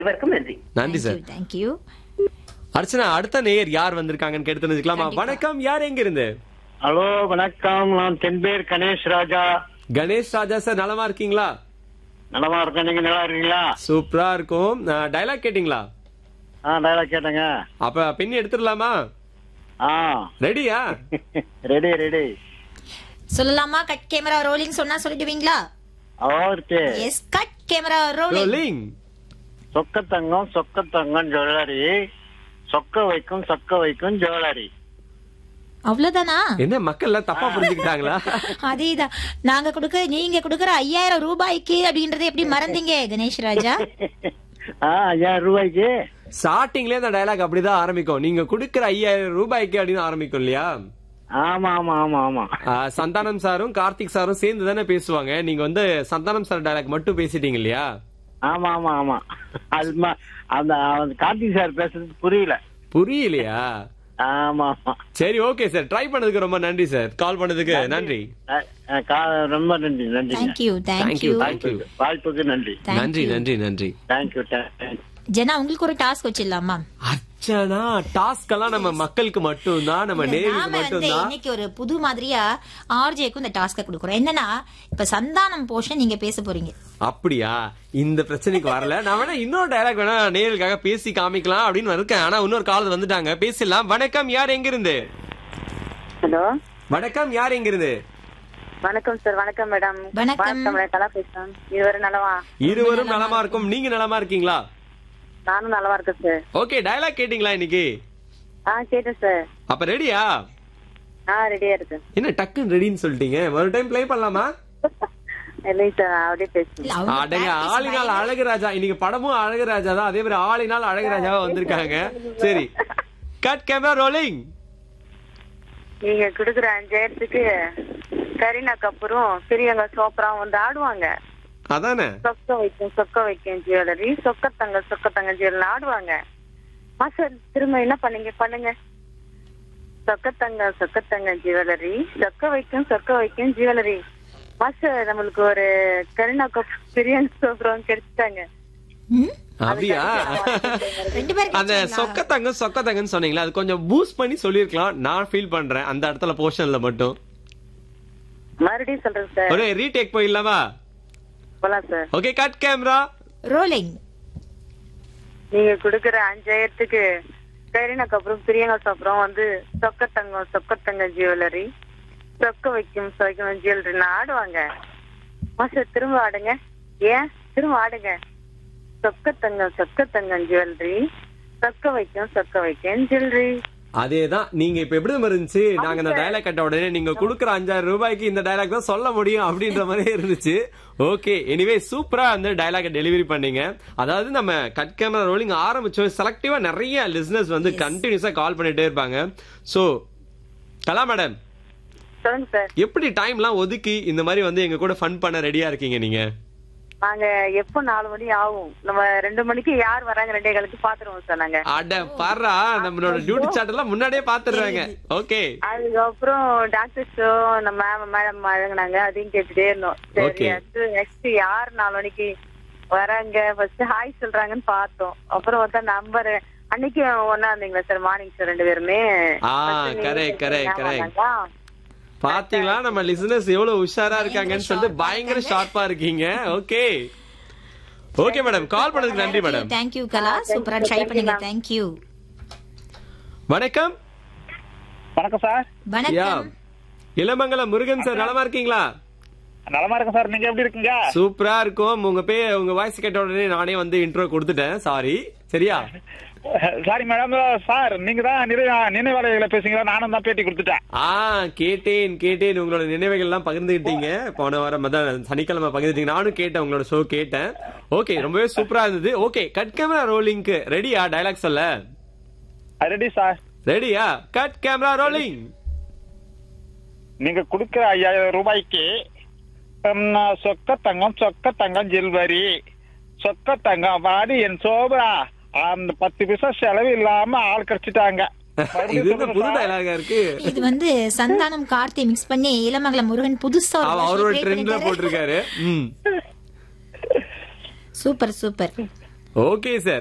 இவருக்கும் நன்றி. நன்றி சார். தேங்க்யூ. அர்ச்சனா, அடுத்த நேயர் யார் வந்திருக்காங்கன்னு கேட்டு தெரிஞ்சுக்கலாமா? வணக்கம், யார் எங்க இருந்து? ஹலோ வணக்கம், நான் தென்பேர் கணேஷ் ராஜா. கணேஷ் ராஜா சார், நலமா இருக்கீங்களா? நலமா இருக்கேன், நீங்க நல்லா இருக்கீங்களா? சூப்பரா இருக்கும். டயலாக் கேட்டீங்களா? டயலாக் கேட்டேங்க. அப்ப பின் எடுத்துடலாமா? ரெடியா? Ready ready. சொல்லலாமா? கட் கேமரா ரோலிங் சொன்னா சொல்லிடுவீங்களா? Okay. S, cut camera rolling. சொக்கத்தங்கம் சொக்கத்தங்கம் jewellery, சொக்க வைக்கும் ஜுவல்லரி. அவ்வளவுதானா? என்ன மக்கள் எல்லாம் தப்பா புரிஞ்சுக்கிட்டாங்களா? அதேதான். நீங்க கொடுக்கற 5000 ரூபாய்க்கு அப்படின்றத எப்படி மறந்தீங்க கணேஷ் ராஜா? 5000 ரூபாய்க்கு ஸ்டார்டிங்ல இந்த டயலாக் அப்படிதான் ஆரம்பிக்கும். நீங்க கொடுக்கற 5000 ரூபாய்க்கு அப்படின்னு ஆரம்பிக்கும் இல்லையா? ஆமா ஆமா ஆமா ஆமா. சந்தானம் சாரும் கார்த்திக் சாரும் சேர்ந்து தானே பேசுவாங்க. நீங்க வந்து சந்தானம் சார் டயலாக் மட்டும் பேசிட்டீங்க இல்லையா? ஆமா ஆமா ஆமா. அது அந்த கார்த்திக் சார் பேசுறது புரியலையா? ஆமா ஆமா. சரி, ஓகே சார். ட்ரை பண்ணதுக்கு ரொம்ப நன்றி சார். கால் பண்ணதுக்கு நன்றி. ரொம்ப நன்றி. நன்றி. தேங்க்யூ. வாய்ப்புக்கு நன்றி. நன்றி. தேங்க்யூ. ஜனா, உங்களுக்கு ஒரு டாஸ்க் வச்சிடலாமா? அர்ச்சனா, டாஸ்க் எல்லாம் நம்ம மக்களுக்கு மட்டும் தான், நம்ம நேருக்கு மட்டும் தான். இன்னைக்கு ஒரு புது மாதிரியா ஆர்ஜேக்கும் இந்த டாஸ்க கொடுக்குறோம். என்னன்னா, இப்ப சந்தானம் போர்ஷன் நீங்க பேச போறீங்க. அப்படியா? இந்த பிரச்சனைக்கு வரல. நான் வேணா இன்னொரு டயலாக் வேணா நேயர்களுக்காக பேசி காமிக்கலாம் அப்படின்னு இருக்கேன். ஆனா இன்னொரு கால் வந்துட்டாங்க, பேசலாம். வணக்கம், யார் எங்க இருந்து? ஹலோ வணக்கம், யார் எங்க இருந்து? வணக்கம் சார். வணக்கம் மேடம். வணக்கம். கலா பேசுறேன். இருவரும் நலமா? இருவரும் நலமா இருக்கும். நீங்க நலமா இருக்கீங்களா? நானும் நலமா இருக்கேன் சார். ஓகே, டயலாக் கேட்டீங்களா இன்னைக்கு? கேட்டேன் சார். அப்ப ரெடியா? ரெடியா இருக்கேன். என்ன டக்குன்னு ரெடின்னு சொல்லிட்டீங்க? ஒரு டைம் ப்ளே பண்ணலாமா? இல்லைங்க சார், அப்படியே பேசுறேன். அடங்க, ஆளினால் அழகுராஜா. இன்னைக்கு படமும் அழகுராஜா தான், அதே மாதிரி ஆளினால் அழகுராஜாவா வந்திருக்காங்க. சரி, கட் கேமரா ரோலிங். நீங்க குடுக்குற 5000க்கு கரீனா கபூரும் பிரியங்கா சோப்ராவும் வந்து ஆடுவாங்க. அதானே? சொக்க வைக்கும் ஜுவல்லரி, சொக்கத்தங்க ஜுவல்லரி ஆடுவாங்க. மாஸ்டர் திரும்ப என்ன பண்ணுங்க? சொக்கத்தங்க ஜுவல்லரி, சொக்க வைக்கும் ஜுவல்லரி. மாஸ்டர், நம்மளுக்கு ஒரு கரீனா கபூர் பிரியங்கா சோப்ராவும் கிடைச்சிட்டாங்க. அப்படியா? அந்த சொக்கத்தங்கன்னு சொன்னீங்களா, அது கொஞ்சம் பூஸ்ட் பண்ணி சொல்லிருக்கலாம். நான் ஃபீல் பண்றேன் அந்த இடத்துல போர்ஷன்ல மட்டும். மறுபடியும் சொல்றேன் சார். ஒரு ரீடேக் போயிடலாமா? போலாம் sir. Okay, cut camera rolling. நீங்க குடுக்கற 5000க்கு கரீனா கபூரும் பிரியங்கா சோப்ராவும் வந்து சொக்கத்தங்க ஜுவல்லரி, சொக்க வைக்கும் ஜுவல்லரி ஆடுவாங்க. மாஸ்டர் திரும்ப ஆடுங்க. ஏன் திரும்ப ஆடுங்க? சொக்கத்தங்க ஜுவல்லரி, சொக்க வைக்கும் ஜுவல்லரி. அதேதான். நீங்க இப்ப எப்படி இருந்துச்சு? நாங்க இந்த டயலாக் கட்ட உடனே நீங்க குடுக்கற 5000 ரூபாய்க்கு இந்த டயலாக் தான் சொல்ல முடியும் அப்படின்ற மாதிரி இருந்துச்சு. ஓகே, எனிவே சூப்பரா அந்த டயலாக் டெலிவரி பண்ணீங்க. அதாவது நம்ம கட் கேமரா ரோலிங் ஆரம்பிச்சோம், செலக்டிவா நிறைய லிசனர்ஸ் வந்து கண்டினியூஸா கால் பண்ணிட்டே இருப்பாங்க. சோ கலா மேடம், எப்படி டைம் எல்லாம் ஒதுக்கி இந்த மாதிரி வந்து எங்க கூட ஃபன் பண்ண ரெடியா இருக்கீங்க நீங்க? நாங்க எப்ப 4 மணி ஆகும், நம்ம 2 மணிக்கு யார் வராங்க 2:15 பாத்துருவோம் சார். நாங்க அட பாரா, நம்மளோட டியூட்டி சார்ட் எல்லாம் முன்னாடியே பாத்துறாங்க. ஓகே, அதுக்கப்புறம் டாக்டர் ஷோ நம்ம மேடம் வழங்கினாங்க, அதையும் கேட்டுட்டே இருந்தோம். சரி, நெக்ஸ்ட் யார் 4 மணிக்கு வராங்க ஃபர்ஸ்ட் ஹாய் சொல்றாங்கன்னு பார்த்தோம். அப்புறம் ஒருத்தர் நம்பர் அன்னைக்கு ஒன்னா இருந்தீங்களா சார், மார்னிங் சார் 2 பேருமே. கரெக்ட். பாத்தீங்களா நம்ம லிசனர்ஸ் எவ்வளவு உஷாரா இருக்காங்கன்னு சொல்லிட்டு பயங்கர ஷார்ப்பா இருக்கீங்க. ஓகே மேடம், கால் பண்ணதுக்கு நன்றி மேடம். தேங்க்யூ கலா, சூப்பரா ட்ரை பண்ணீங்க. தேங்க்யூ. வணக்கம். வணக்கம் சார். வணக்கம். இளமங்கலம் முருகன் சார், நலமா இருக்கீங்களா? நலமா இருக்கேன் சார், நீங்க எப்படி இருக்கீங்க? சூப்பரா இருக்கும். உங்க வாய்ஸ் கேட்ட உடனே நானே வந்து இன்ட்ரோ கொடுத்துட்டேன். சாரி. சரியா? Sorry madam. சார், நீங்க தான் நினைவாளர்களை பேசுங்களா? நானும் தான் பேட்டி கொடுத்துட்டேன். கேட்டேன். உங்களோட நினைவுகள் எல்லாம் பகிர்ந்துகிட்டீங்க. போன வாரம் சனிக்கிழமை பகிர்ந்துட்டீங்க. நானும் கேட்டேன், உங்களோட ஷோ கேட்டேன். ஓகே, ரொம்பவே சூப்பரா இருந்தது. ஓகே, கட் கேமரா ரோலிங்க்கு ரெடியா? டயலாக் சொல்ல ரெடி சார். ரெடியா? Cut camera rolling. நீங்க கொடுக்கிற 5000 ரூபாய்க்கு சொக்கத்தங்கம் ஜுவல்லரி, சொக்கத்தங்கம் வாடி என் சோபரா, அந்த 10 பைசா செலவு இல்லாம ஆள் கிடைச்சிட்டாங்க. இது வந்து சந்தானம் கார்த்தி மிக்ஸ் பண்ணி இளமங்கலம் முருகன் புதுசா அவரோட ட்ரெண்ட்ல போட்டிருக்காரு. சூப்பர். Okay sir.